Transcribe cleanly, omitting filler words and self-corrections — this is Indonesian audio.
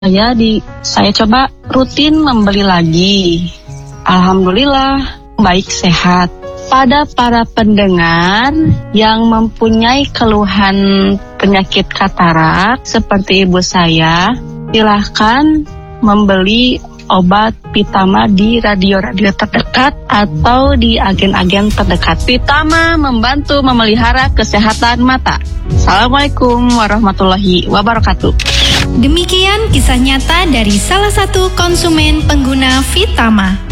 Saya coba rutin membeli lagi. Alhamdulillah baik sehat. Pada para pendengar yang mempunyai keluhan penyakit katarak seperti ibu saya, silahkan membeli obat Pitama di radio-radio terdekat atau di agen-agen terdekat. Pitama membantu memelihara kesehatan mata. Assalamualaikum warahmatullahi wabarakatuh. Demikian kisah nyata dari salah satu konsumen pengguna Pitama.